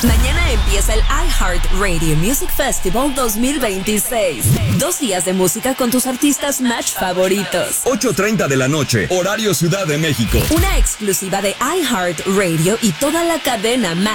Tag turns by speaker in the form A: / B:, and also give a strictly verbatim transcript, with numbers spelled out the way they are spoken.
A: Mañana empieza el iHeart Radio Music Festival dos mil veintiséis. Dos días de música con tus artistas match favoritos.
B: ocho treinta de la noche, horario Ciudad de México.
A: Una exclusiva de iHeart Radio y toda la cadena Match.